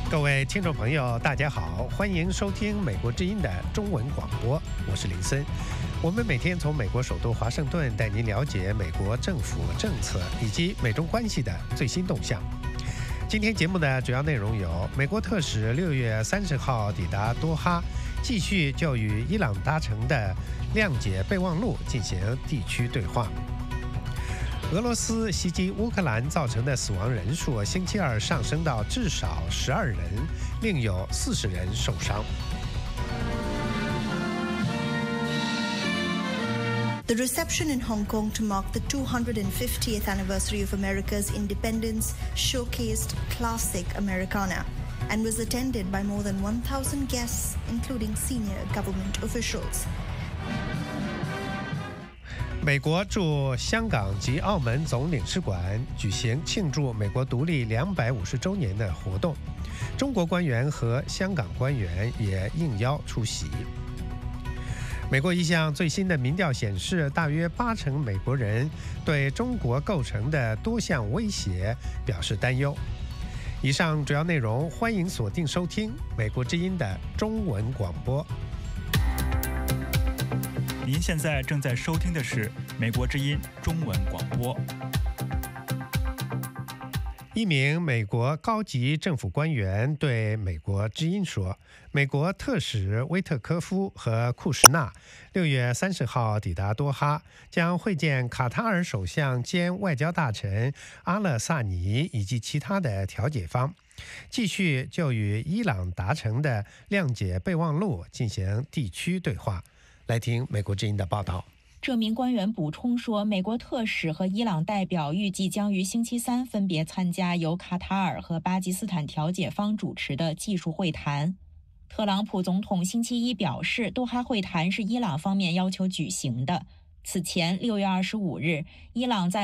各位听众朋友，大家好，欢迎收听美国之音的中文广播，我是林森。我们每天从美国首都华盛顿带您了解美国政府政策以及美中关系的最新动向。今天节目的主要内容有：美国特使6月30号抵达多哈，继续就与伊朗达成的谅解备忘录进行地区对话。俄罗斯袭击乌克兰造成的死亡人数星期二上升到至少12人，另有40人受伤。 The reception in Hong Kong to mark the 250th anniversary of America's independence showcased classic Americana and was attended by more than 1,000 guests, including senior government officials. 美国驻香港及澳门总领事馆举行庆祝美国独立250周年的活动，中国官员和香港官员也应邀出席。美国一项最新的民调显示，大约80%美国人对中国构成的多项威胁表示担忧。以上主要内容，欢迎锁定收听美国之音的中文广播。 您现在正在收听的是美国之音中文广播。 一名美国高级政府官员对美国之音说，美国特使威特科夫和库什纳6月30号抵达多哈，将会见卡塔尔首相兼外交大臣阿勒萨尼以及其他的调解方，继续就与伊朗达成的谅解备忘录进行地区对话。来听美国之音的报道。 这名官员补充说，美国特使和伊朗代表预计将于星期三分别参加由卡塔尔和巴基斯坦调解方主持的技术会谈。特朗普总统星期一表示，多哈会谈是伊朗方面要求举行的。此前6月25日，伊朗在